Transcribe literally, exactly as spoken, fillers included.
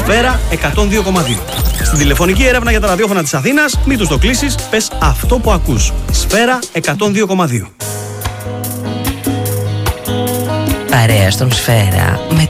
Σφαίρα εκατόν δύο κόμμα δύο. Στην τηλεφωνική έρευνα για τα ραδιόφωνα της Αθήνας, μην τους το κλείσεις, πες αυτό που ακούς. Σφαίρα εκατόν δύο κόμμα δύο. Παρέα στον Σφαίρα με